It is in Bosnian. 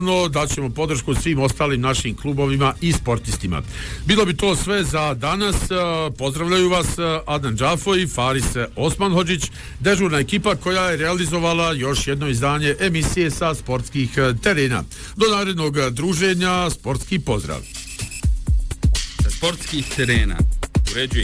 daćemo podršku svim ostalim našim klubovima i sportistima. Bilo bi to sve za danas. Pozdravljaju vas Adnan Džafo i Faris Osmanhodžić, dežurna ekipa koja je realizovala još jedno izdanje emisije sa sportskih terena. Do narednog druženja, sportski pozdrav. Sa sportskih terena uređuje